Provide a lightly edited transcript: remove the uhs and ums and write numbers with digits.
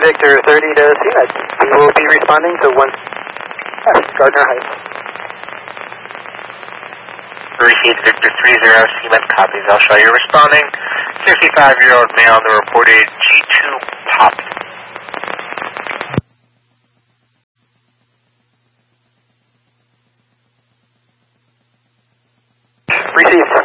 Victor 30 to CMED. We will be responding to 1 Gardner Heights. Received Victor 30 CMED copies. I'll show you responding. 65-year-old male on the reported G2 Pop. Received.